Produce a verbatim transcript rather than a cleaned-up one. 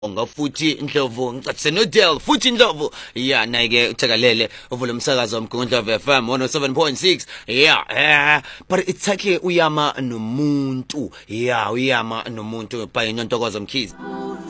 Nga futhi Ndlovu ngicathe no Del futhi Ndlovu yeah nayike uthakalele uvula umsakazo womgungundlovu F M one oh seven point six yeah eh but it's like uyama nomuntu yeah uyama nomuntu by Nontokozo Mkhize.